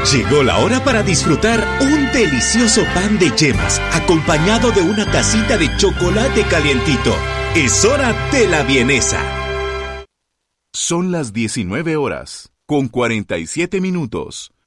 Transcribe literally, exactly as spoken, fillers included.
Llegó la hora para disfrutar un delicioso pan de yemas acompañado de una tacita de chocolate calientito. Es hora de la vienesa. Son las diecinueve horas con cuarenta y siete minutos.